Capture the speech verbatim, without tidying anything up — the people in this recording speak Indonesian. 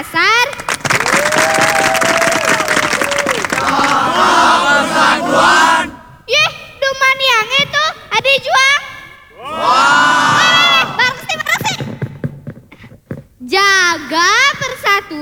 pasar. Persatuan. Yeh, duman yang itu ada jual.